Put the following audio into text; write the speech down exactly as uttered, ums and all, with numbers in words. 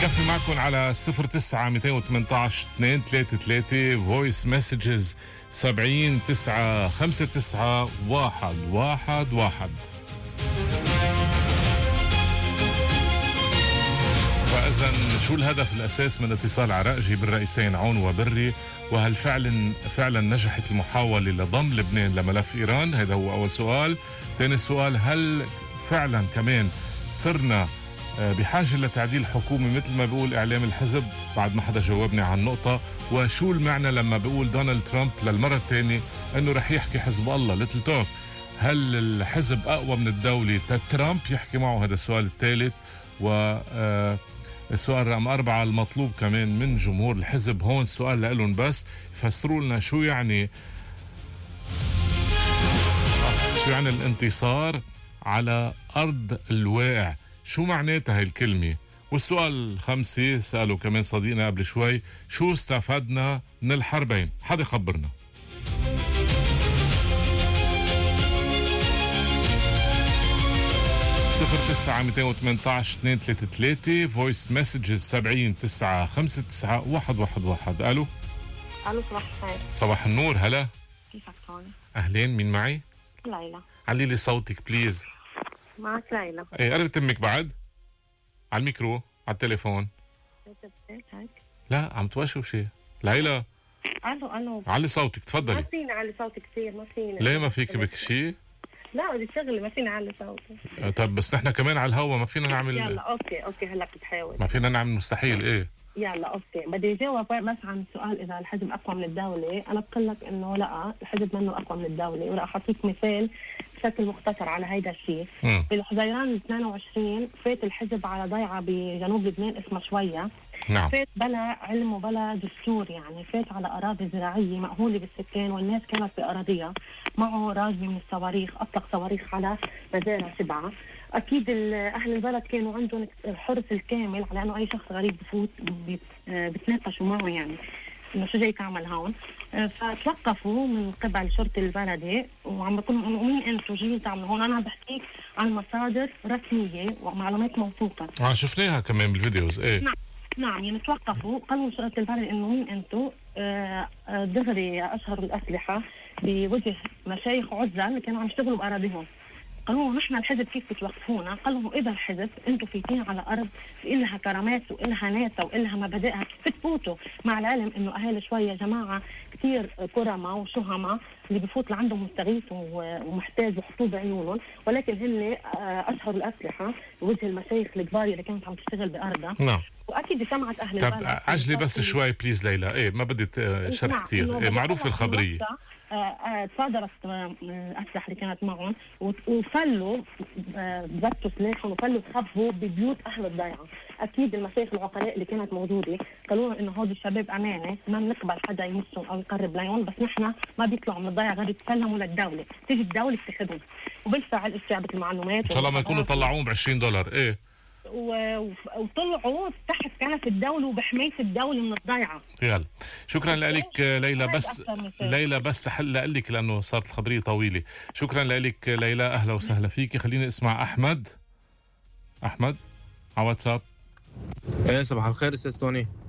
كفي معكم على صفر تسعة مئتين وثمانية عشر اثنين ثلاثة ثلاثة فويس مسجز سبعين تسعة خمسة تسعة واحد واحد واحد. فإذا شو الهدف الأساس من اتصال عراقجي بالرئيسين عون وبري؟ وهل فعلا فعلا نجحت المحاولة لضم لبنان لملف إيران؟ هذا هو أول سؤال. ثاني سؤال، هل فعلا كمان صرنا بحاجة لتعديل حكومي مثل ما بيقول إعلام الحزب؟ بعد ما حدا جاوبني عن النقطة. وشو المعنى لما بيقول دونالد ترامب للمرة الثانية أنه رح يحكي حزب الله ليتل توك؟ هل الحزب أقوى من الدولة ترامب يحكي معه؟ هذا السؤال الثالث. و السؤال رقم أربعة، المطلوب كمان من جمهور الحزب هون سؤال لهم بس يفسروا لنا شو يعني شو يعني الانتصار على أرض الواقع، شو معناتها هاي الكلمة. والسؤال الخامسة سألوا كمان صديقنا قبل شوي، شو استفدنا من الحربين؟ حدا يخبرنا. صفر تسعة مئتين وثمانية عشر اثنين ثلاثة ثلاثة فويس مسجز سبعين تسعة خمسة تسعة واحد واحد واحد. ألو ألو صباح الخير. صباح النور. هلا كيفك هون؟ أهلين، مين معي؟ ليلى. علي لي صوتك بليز. معك ليلى. ايه قربت امك بعد؟ على الميكرو على التليفون. هيك؟ لا عم توشوا شيء. ليلى. الو الو. علي صوتك تفضلي. ما فيني علي صوتي كثير، ما فيني. ليه ما فيك بك شيء؟ لا بدي شغله ما فيني علي صوتي. طب بس نحن كمان على الهوا ما فينا نعمل. يلا اوكي اوكي هلا بتحاول. ما فينا نعمل مستحيل. ايه يلا اوكي بدي اجاوب بس عن السؤال اذا الحزب اقوى من الدوله. انا بقول لك انه لا، الحزب منه اقوى من الدوله، وراح اعطيك مثال بشكل مختصر على هيدا الشيء. بالحزيران اثنين وعشرين فات الحزب على ضيعه بجنوب لبنان اسمها شويه. نعم. فات بلا علم وبلا دستور، يعني فات على اراضي زراعيه مأهوله بالسكان والناس كانت باراضيها، معه راجل من الصواريخ اطلق صواريخ على مزارع سبعه. اكيد اهل البلد كانوا عندهم الحرص الكامل على انه اي شخص غريب بفوت بتناقشوا معه، يعني انه شو جاي تعمل هون. فتوقفوا من قبل شرطه البلدي وعم بيقولوا انه مين انتم جايين تعملوا هون. انا عم بحكيك عن مصادر رسميه ومعلومات موثوقه. اه شفناها كمان بالفيديوز. ايه نعم نعم يعني توقفوا قالوا شرطه البلد انه مين انتم. آه دغري اشهروا الاسلحه بوجه مشايخ عزل اللي كانوا عم يشتغلوا باراضيهم. قالوا نحن الحزب كيف بتوقفونا؟ قال لهم اذا الحزب انتم فايتين على ارض لها كرامات والها ناسا والها مبادئها، كيف بتفوتوا؟ مع العلم انه اهالي شوي يا جماعه كثير كرمه وشهمه اللي بفوت لعندهم مستغيث ومحتاج وحطوه بعيونهم، ولكن هن اشهروا الاسلحه بوجه المشايخ الكبار اللي كانت عم تشتغل بارضها. نعم. واكيد سمعت اهل البلد. طب عجلي بس شوي بليز ليلى. ايه ما بدي شرح نعم. كثير. إيه معروف الخبريه. تصادرت الأسلحة اللي كانت معهم وفلوا بزتوا سلاحهم وفلوا خبوا ببيوت أهل الضيعة. أكيد المشايخ العقلاء اللي كانت موجودة قالوا إنه هودي الشباب أمانة، ما بنقبل حدا يمسهم أو يقرب لهم، بس نحن ما بيطلعوا من الضيعة غير يتسلموا للدولة، تيجي الدولة بتاخذهم. وبالفعل استجابت المعلومات. إن شاء الله ما يكونوا طلعوهم ب عشرين دولار. إيه وطلعوا تحت كانت الدولة وبحماية الدولة من الضيعة. يلا شكرا لك ليلى. بس ليلى بس حل لك لأنه صارت الخبرية طويلة. شكرا لك ليلى، أهلا وسهلا فيك. خليني اسمع أحمد. أحمد على واتساب. ايه صباح الخير استاذ توني.